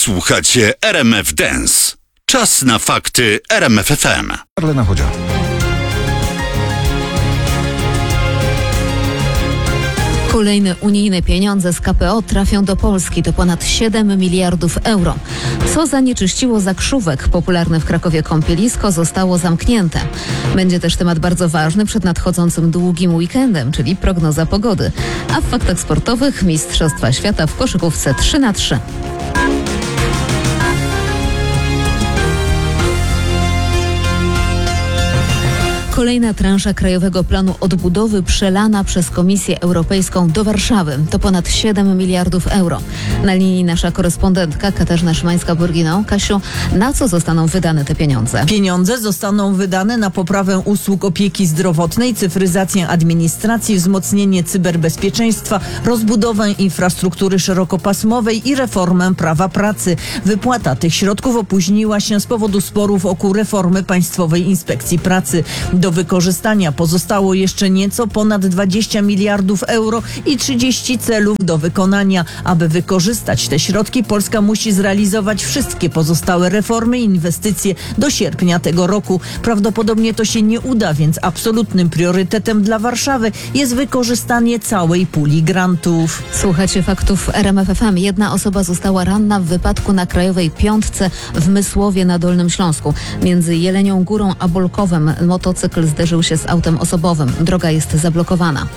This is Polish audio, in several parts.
Słuchacie RMF Dance. Czas na fakty RMF FM. Arlena Chodzia. Kolejne unijne pieniądze z KPO trafią do Polski. To ponad 7 miliardów euro. Co zanieczyściło Zakrzówek? Popularne w Krakowie kąpielisko zostało zamknięte. Będzie też temat bardzo ważny przed nadchodzącym długim weekendem, czyli prognoza pogody. A w faktach sportowych Mistrzostwa Świata w koszykówce 3x3. Kolejna transza Krajowego Planu Odbudowy przelana przez Komisję Europejską do Warszawy. To ponad 7 miliardów euro. Na linii nasza korespondentka Katarzyna Szymańska-Borginą. Kasiu, na co zostaną wydane te pieniądze? Pieniądze zostaną wydane na poprawę usług opieki zdrowotnej, cyfryzację administracji, wzmocnienie cyberbezpieczeństwa, rozbudowę infrastruktury szerokopasmowej i reformę prawa pracy. Wypłata tych środków opóźniła się z powodu sporów wokół reformy Państwowej Inspekcji Pracy. Do wykorzystania pozostało jeszcze nieco ponad 20 miliardów euro i 30 celów do wykonania. Aby wykorzystać te środki, Polska musi zrealizować wszystkie pozostałe reformy i inwestycje do sierpnia tego roku. Prawdopodobnie to się nie uda, więc absolutnym priorytetem dla Warszawy jest wykorzystanie całej puli grantów. Słuchacie faktów RMF FM. Jedna osoba została ranna w wypadku na Krajowej Piątce w Mysłowie na Dolnym Śląsku. Między Jelenią Górą a Bolkowem motocykl zderzył się z autem osobowym. Droga jest zablokowana.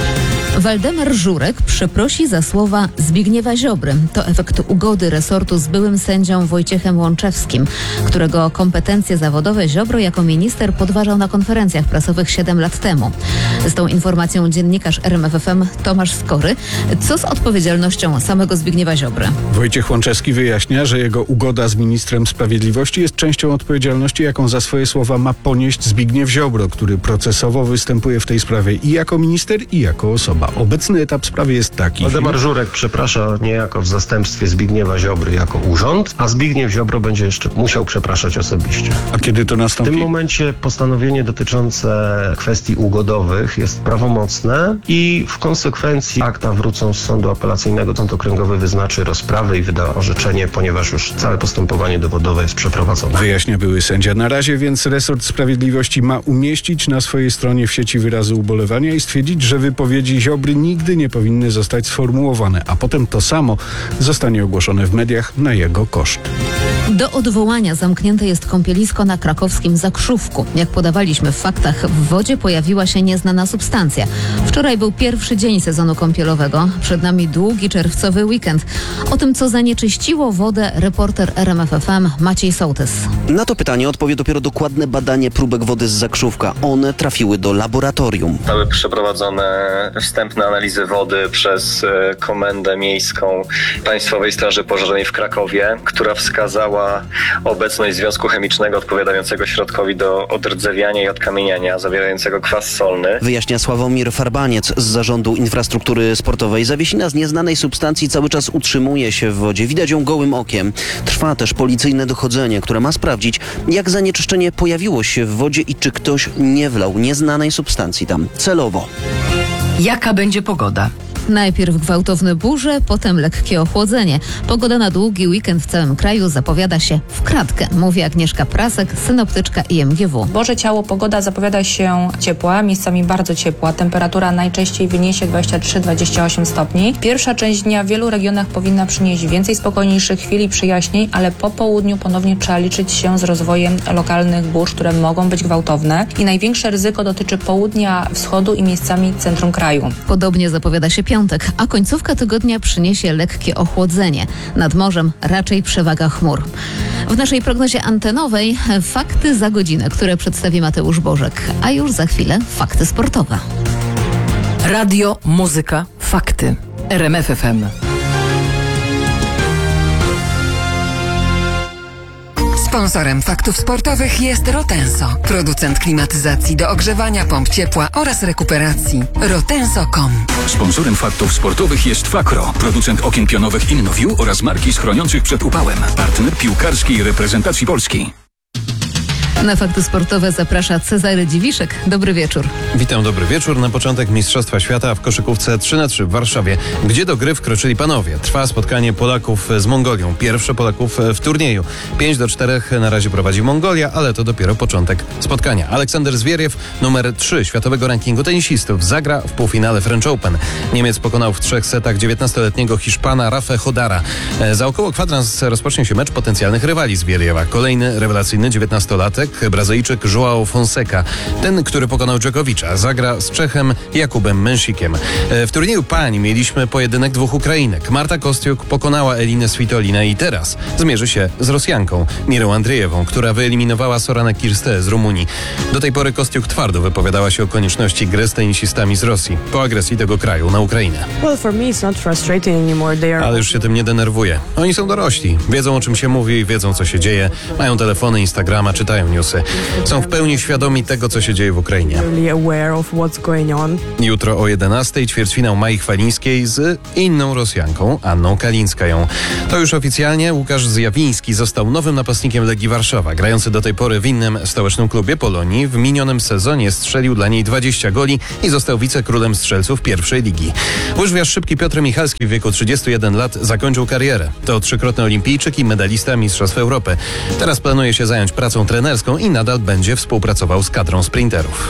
Waldemar Żurek przeprosi za słowa Zbigniewa Ziobry. To efekt ugody resortu z byłym sędzią Wojciechem Łączewskim, którego kompetencje zawodowe Ziobro jako minister podważał na konferencjach prasowych 7 lat temu. Z tą informacją dziennikarz RMF FM Tomasz Skory. Co z odpowiedzialnością samego Zbigniewa Ziobry? Wojciech Łączewski wyjaśnia, że jego ugoda z ministrem sprawiedliwości jest częścią odpowiedzialności, jaką za swoje słowa ma ponieść Zbigniew Ziobro, który procesowo występuje w tej sprawie i jako minister, i jako osoba. Obecny etap sprawy jest taki. Waldemar Żurek przeprasza niejako w zastępstwie Zbigniewa Ziobry jako urząd, a Zbigniew Ziobro będzie jeszcze musiał przepraszać osobiście. A kiedy to W nastąpi? tym momencie postanowienie dotyczące kwestii ugodowych jest prawomocne i w konsekwencji akta wrócą z sądu apelacyjnego. Sąd okręgowy wyznaczy rozprawę i wyda orzeczenie, ponieważ już całe postępowanie dowodowe jest przeprowadzone. Wyjaśnia były sędzia. Na razie więc resort sprawiedliwości ma umieścić na swojej stronie w sieci wyrazy ubolewania i stwierdzić, że wypowiedzi Ziobry nigdy nie powinny zostać sformułowane, a potem to samo zostanie ogłoszone w mediach na jego koszt. Do odwołania zamknięte jest kąpielisko na krakowskim Zakrzówku. Jak podawaliśmy w faktach, w wodzie pojawiła się nieznana substancja. Wczoraj był pierwszy dzień sezonu kąpielowego. Przed nami długi czerwcowy weekend. O tym, co zanieczyściło wodę, reporter RMF FM Maciej Sołtys. Na to pytanie odpowie dopiero dokładne badanie próbek wody z Zakrzówka. One trafiły do laboratorium. Zostały przeprowadzone wstępne analizy wody przez Komendę Miejską Państwowej Straży Pożarnej w Krakowie, która wskazała obecność związku chemicznego odpowiadającego środkowi do odrdzewiania i odkamieniania, zawierającego kwas solny. Wyjaśnia Sławomir Farbaniec z Zarządu Infrastruktury Sportowej. Zawiesina z nieznanej substancji cały czas utrzymuje się w wodzie. Widać ją gołym okiem. Trwa też policyjne dochodzenie, które ma sprawdzić, jak zanieczyszczenie pojawiło się w wodzie i czy ktoś nie wlał nieznanej substancji tam celowo. Jaka będzie pogoda? Najpierw gwałtowne burze, potem lekkie ochłodzenie. Pogoda na długi weekend w całym kraju zapowiada się w kratkę, mówi Agnieszka Prasek, synoptyczka IMGW. Boże ciało, pogoda zapowiada się ciepła, miejscami bardzo ciepła. Temperatura najczęściej wyniesie 23-28 stopni. Pierwsza część dnia w wielu regionach powinna przynieść więcej spokojniejszych chwil i przyjaśnień, ale po południu ponownie trzeba liczyć się z rozwojem lokalnych burz, które mogą być gwałtowne. I największe ryzyko dotyczy południa, wschodu i miejscami centrum kraju. Podobnie zapowiada się piątek, a końcówka tygodnia przyniesie lekkie ochłodzenie. Nad morzem raczej przewaga chmur. W naszej prognozie antenowej fakty za godzinę, które przedstawi Mateusz Bożek. A już za chwilę fakty sportowe. Radio, muzyka, fakty. RMF FM. Sponsorem faktów sportowych jest Rotenso, producent klimatyzacji do ogrzewania, pomp ciepła oraz rekuperacji. Rotenso.com. Sponsorem faktów sportowych jest Fakro, producent okien pionowych InnoView oraz marki schroniących przed upałem. Partner piłkarskiej reprezentacji Polski. Na fakty sportowe zaprasza Cezary Dziwiszek. Dobry wieczór. Witam, dobry wieczór. Na początek Mistrzostwa Świata w koszykówce 3x3 w Warszawie, gdzie do gry wkroczyli panowie. Trwa spotkanie Polaków z Mongolią. Pierwsze Polaków w turnieju. 5-4 na razie prowadzi Mongolia, ale to dopiero początek spotkania. Aleksander Zwieriew, numer 3 światowego rankingu tenisistów, zagra w półfinale French Open. Niemiec pokonał w 3 setach 19-letniego Hiszpana Rafe Hodara. Za około kwadrans rozpocznie się mecz potencjalnych rywali Zwieriewa. Kolejny rewelacyjny 19-latek, Brazylijczyk João Fonseca. Ten, który pokonał Dżokowicza, zagra z Czechem Jakubem Męsikiem. W turnieju pań mieliśmy pojedynek dwóch Ukrainek. Marta Kostiuk pokonała Elinę Svitolinę i teraz zmierzy się z Rosjanką Mirą Andrzejewą, która wyeliminowała Soranę Kirstę z Rumunii. Do tej pory Kostiuk twardo wypowiadała się o konieczności gry z tenisistami z Rosji po agresji tego kraju na Ukrainę. Ale już się tym nie denerwuje. Oni są dorośli, wiedzą o czym się mówi, wiedzą co się dzieje, mają telefony, Instagrama, czytają newsy. Są w pełni świadomi tego, co się dzieje w Ukrainie. Jutro o 11:00 ćwierćfinał Mai Chwalińskiej z inną Rosjanką, Anną Kalińskają. To już oficjalnie Łukasz Zjawiński został nowym napastnikiem Legii Warszawa. Grający do tej pory w innym stołecznym klubie Polonii, w minionym sezonie strzelił dla niej 20 goli i został wicekrólem strzelców pierwszej ligi. Łyżwiarz szybki Piotr Michalski w wieku 31 lat zakończył karierę. To trzykrotny olimpijczyk i medalista Mistrzostw Europy. Teraz planuje się zająć pracą trenerską i nadal będzie współpracował z kadrą sprinterów.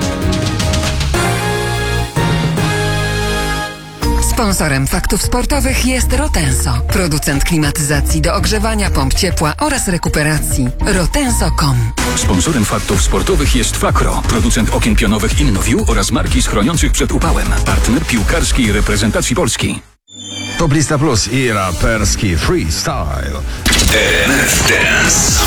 Sponsorem faktów sportowych jest Rotenso, producent klimatyzacji do ogrzewania, pomp ciepła oraz rekuperacji. Rotenso.com. Sponsorem faktów sportowych jest Fakro, producent okien pionowych InnoView oraz marki chroniących przed upałem. Partner piłkarskiej reprezentacji Polski. Top Lista Plus i raperski freestyle. RMF Dance.